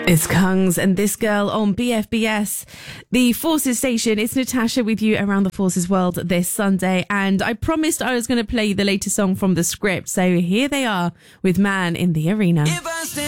It's Kungs and This Girl on BFBS, the Forces station. It's Natasha with you around the Forces world this Sunday. And I promised I was going to play the latest song from The Script. So here they are with Man in the Arena.